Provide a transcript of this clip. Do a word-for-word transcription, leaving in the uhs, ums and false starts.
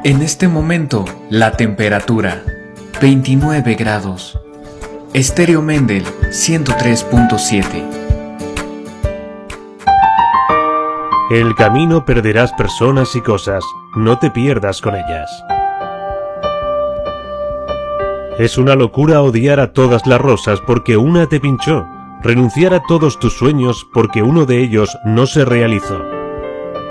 En este momento, la temperatura, veintinueve grados. Estéreo Mendel, ciento tres punto siete. En el camino perderás personas y cosas, no te pierdas con ellas. Es una locura odiar a todas las rosas porque una te pinchó, renunciar a todos tus sueños porque uno de ellos no se realizó.